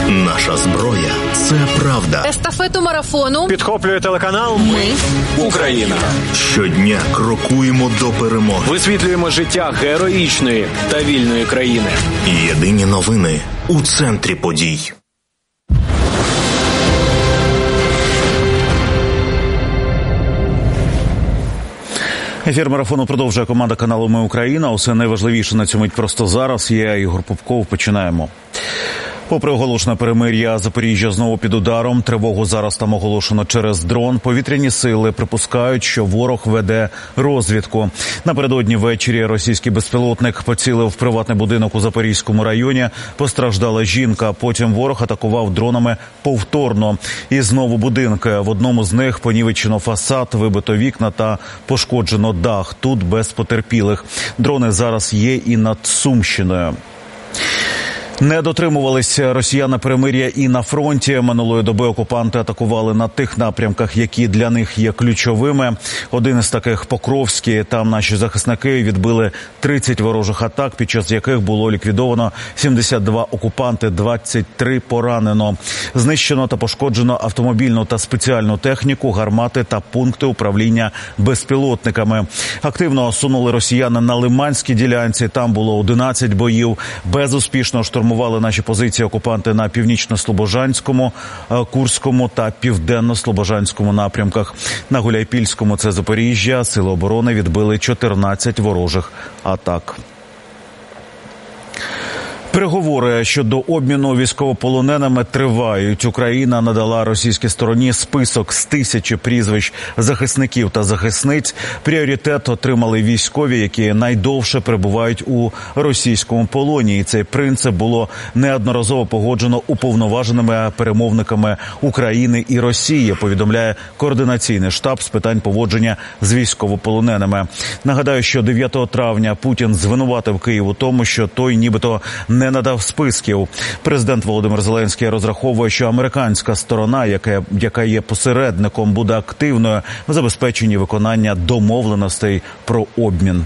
Наша зброя – це правда. Естафету марафону підхоплює телеканал «Ми Україна». Щодня крокуємо до перемоги. Висвітлюємо життя героїчної та вільної країни. Єдині новини у центрі подій. Ефір марафону продовжує команда каналу «Ми Україна». Усе найважливіше на цю мить просто зараз. Я, Ігор Попков, починаємо. Попри оголошене перемир'я, Запоріжжя знову під ударом. Тривогу зараз там оголошено через дрон. Повітряні сили припускають, що ворог веде розвідку. Напередодні ввечері російський безпілотник поцілив в приватний будинок у Запорізькому районі. Постраждала жінка. Потім ворог атакував дронами повторно. І знову будинки. В одному з них понівечено фасад, вибито вікна та пошкоджено дах. Тут без потерпілих. Дрони зараз є і над Сумщиною. Не дотримувалися росіяни перемир'я і на фронті. Минулої доби окупанти атакували на тих напрямках, які для них є ключовими. Один із таких – Покровський. Там наші захисники відбили 30 ворожих атак, під час яких було ліквідовано 72 окупанти, 23 поранено. Знищено та пошкоджено автомобільну та спеціальну техніку, гармати та пункти управління безпілотниками. Активно сунули росіяни на Лиманській ділянці. Там було 11 боїв. Безуспішно штурмували наші позиції окупанти на північно-слобожанському, Курському та південно-слобожанському напрямках. На Гуляйпільському – це Запоріжжя. Сили оборони відбили 14 ворожих атак. Переговори щодо обміну військовополоненими тривають. Україна надала російській стороні список з 1000 прізвищ захисників та захисниць. Пріоритет отримали військові, які найдовше перебувають у російському полоні. І цей принцип було неодноразово погоджено уповноваженими перемовниками України і Росії, повідомляє Координаційний штаб з питань поводження з військовополоненими. Нагадаю, що 9 травня Путін звинуватив Київ у тому, що той нібито не надав списків. Президент Володимир Зеленський розраховує, що американська сторона, яка є посередником, буде активною в забезпеченні виконання домовленостей про обмін.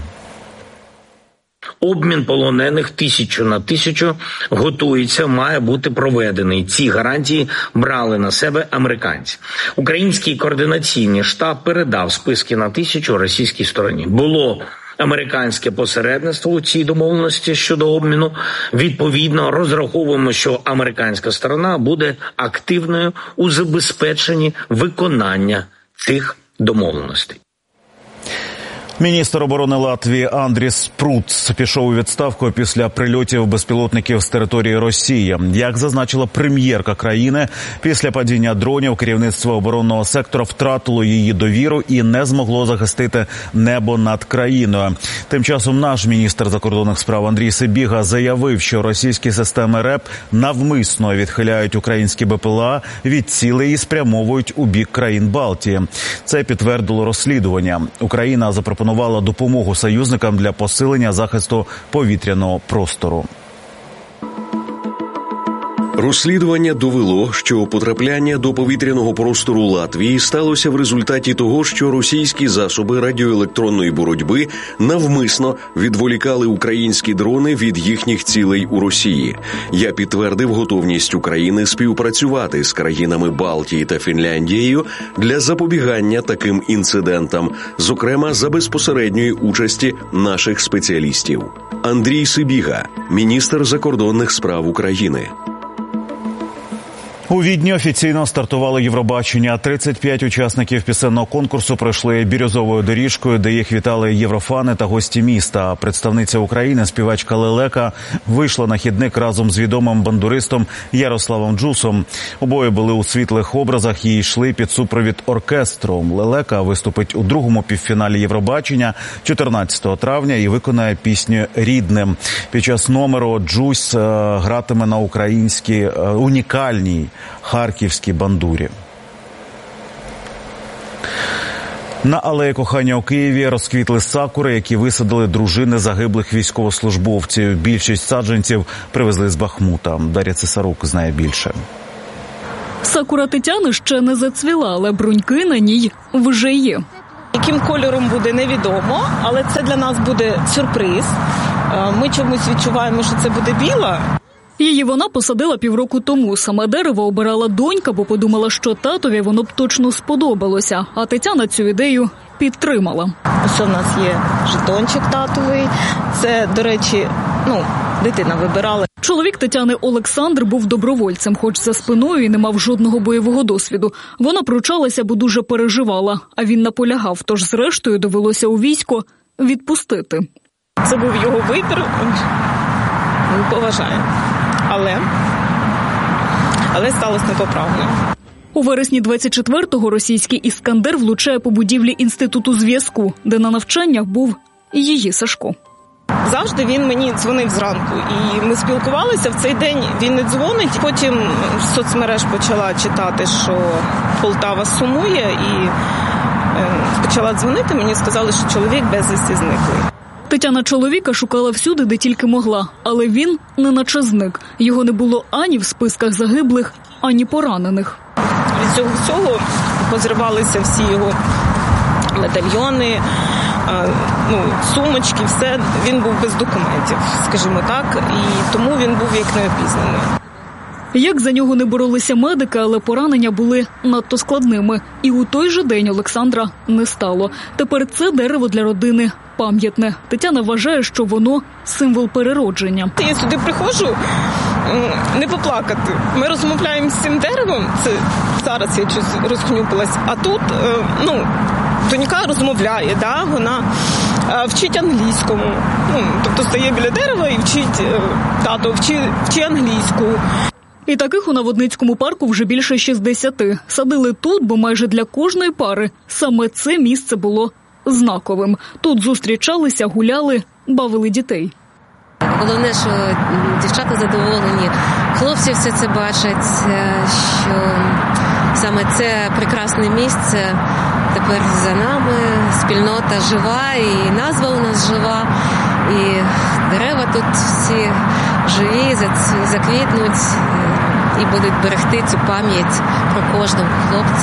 Обмін полонених 1000 на 1000 готується, має бути проведений. Ці гарантії брали на себе американці. Український координаційний штаб передав списки на 1000 російській стороні. Було американське посередництво у цій домовленості щодо обміну. Відповідно, розраховуємо, що американська сторона буде активною у забезпеченні виконання цих домовленостей. Міністр оборони Латвії Андріс Спруц пішов у відставку після прильотів безпілотників з території Росії. Як зазначила прем'єрка країни, після падіння дронів керівництво оборонного сектора втратило її довіру і не змогло захистити небо над країною. Тим часом наш міністр закордонних справ Андрій Сибіга заявив, що російські системи РЕП навмисно відхиляють українські БПЛА від цілей і спрямовують у бік країн Балтії. Це підтвердило розслідування. Україна запропонувала допомогу союзникам для посилення захисту повітряного простору. Розслідування довело, що потрапляння до повітряного простору Латвії сталося в результаті того, що російські засоби радіоелектронної боротьби навмисно відволікали українські дрони від їхніх цілей у Росії. Я підтвердив готовність України співпрацювати з країнами Балтії та Фінляндією для запобігання таким інцидентам, зокрема за безпосередньої участі наших спеціалістів. Андрій Сибіга, міністр закордонних справ України. У Відні офіційно стартувало Євробачення. 35 учасників пісенного конкурсу пройшли бірюзовою доріжкою, де їх вітали єврофани та гості міста. Представниця України, співачка Лелека, вийшла на хідник разом з відомим бандуристом Ярославом Джусом. Обоє були у світлих образах і йшли під супровід оркестру. Лелека виступить у другому півфіналі Євробачення 14 травня і виконає пісню «Рідним». Під час номеру Джус гратиме на українській унікальній харківській бандурі. На алеї Кохання у Києві розквітли сакури, які висадили дружини загиблих військовослужбовців. Більшість саджанців привезли з Бахмута. Дар'я Цесарук знає більше. Сакура Тетяни ще не зацвіла, але бруньки на ній вже є. Яким кольором буде, невідомо, але це для нас буде сюрприз. Ми чомусь відчуваємо, що це буде біла. Її вона посадила півроку тому. Саме дерево обирала донька, бо подумала, що татові воно б точно сподобалося. А Тетяна цю ідею підтримала. Ось у нас є жетончик татовий. Це, до речі, дитина вибирала. Чоловік Тетяни Олександр був добровольцем, хоч за спиною і не мав жодного бойового досвіду. Вона пручалася, бо дуже переживала, а він наполягав, тож зрештою довелося у військо відпустити. Це був його вибір, ми поважаємо. Але сталося непоправно. У вересні 24-го російський «Іскандер» влучає по будівлі Інституту зв'язку, де на навчаннях був і її Сашко. Завжди він мені дзвонив зранку, і ми спілкувалися. В цей день він не дзвонить. Потім в соцмереж почала читати, що Полтава сумує, і почала дзвонити. Мені сказали, що чоловік безвісти зниклий. Тетяна чоловіка шукала всюди, де тільки могла, але він неначе зник. Його не було ані в списках загиблих, ані поранених. Від цього всього позривалися всі його медальйони, сумочки, все. Він був без документів, скажімо так, і тому він був як неопізнаний. Як за нього не боролися медики, але поранення були надто складними. І у той же день Олександра не стало. Тепер це дерево для родини пам'ятне. Тетяна вважає, що воно символ переродження. Я сюди приходжу не поплакати. Ми розмовляємо з цим деревом, це зараз я щось розхнюпилась, а тут, донька розмовляє, вона вчить англійському. Тобто стає біля дерева і вчить, тато, вчи англійську. І таких у Наводницькому парку вже більше 60. Садили тут, бо майже для кожної пари саме це місце було знаковим. Тут зустрічалися, гуляли, бавили дітей. Головне, що дівчата задоволені, хлопці все це бачать, що саме це прекрасне місце тепер за нами, спільнота жива, і назва у нас жива, і дерева тут всі живі, заквітнуть і будуть берегти цю пам'ять про кожного хлопця.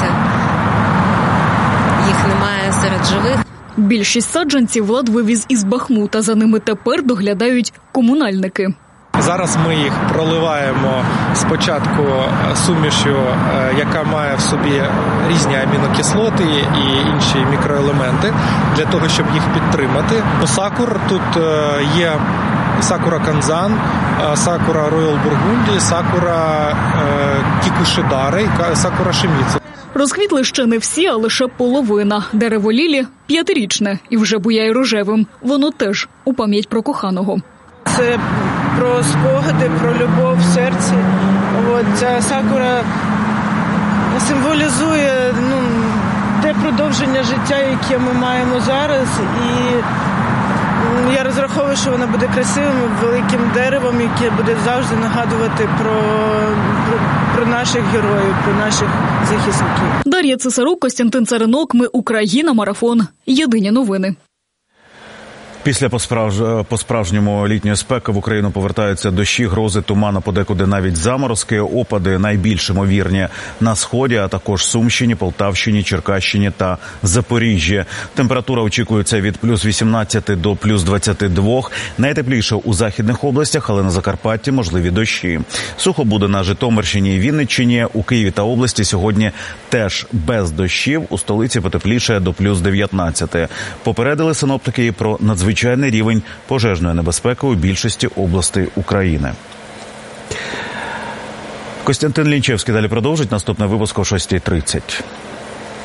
Їх немає серед живих. Більшість саджанців Влад вивіз із Бахмута, за ними тепер доглядають комунальники. Зараз ми їх проливаємо спочатку сумішю, яка має в собі різні амінокислоти і інші мікроелементи, для того, щоб їх підтримати. Сакур тут є сакура Канзан, сакура Роял Бургунді, сакура Кікушидари, сакура Шиміцу. Розквітли ще не всі, а лише половина. Дерево лілі 5-річне і вже буяє рожевим. Воно теж у пам'ять про коханого. Це про спогади, про любов в серці. Ця сакура символізує те продовження життя, яке ми маємо зараз. І я розраховую, що вона буде красивим, великим деревом, яке буде завжди нагадувати про наших героїв, про наших захисників. Дар'я Цесарук, Костянтин Царинок. Ми Україна. Марафон. Єдині новини. Після по-справжньому літньої спеки в Україну повертаються дощі, грози, туман, подекуди навіть заморозки. Опади найбільш ймовірні на Сході, а також Сумщині, Полтавщині, Черкащині та Запоріжжі. Температура очікується від плюс 18 до плюс 22. Найтепліше у західних областях, але на Закарпатті можливі дощі. Сухо буде на Житомирщині і Вінниччині. У Києві та області сьогодні теж без дощів. У столиці потепліше до плюс 19. Попередили синоптики і про надзвичайний рівень пожежної небезпеки у більшості областей України. Костянтин Лінчевський далі продовжить. Наступний випуск о 6:30.